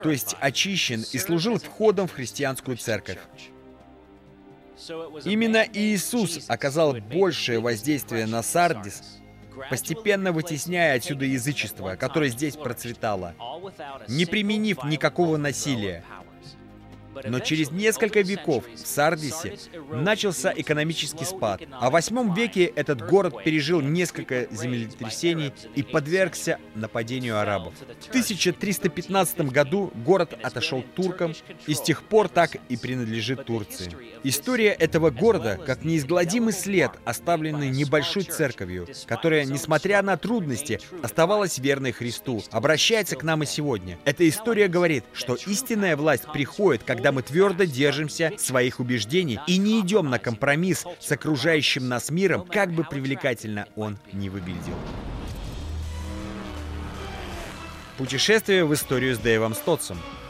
то есть очищен и служил входом в христианскую церковь. Именно Иисус оказал большее воздействие на Сардис, постепенно вытесняя отсюда язычество, которое здесь процветало, не применив никакого насилия. Но через несколько веков в Сардисе начался экономический спад, а в VIII веке этот город пережил несколько землетрясений и подвергся нападению арабов. В 1315 году город отошел туркам и с тех пор так и принадлежит Турции. История этого города как неизгладимый след, оставленный небольшой церковью, которая, несмотря на трудности, оставалась верной Христу, обращается к нам и сегодня. Эта история говорит, что истинная власть приходит, когда мы твердо держимся своих убеждений и не идем на компромисс с окружающим нас миром, как бы привлекательно он ни выглядел. Путешествие в историю с Дэйвом Стотсом.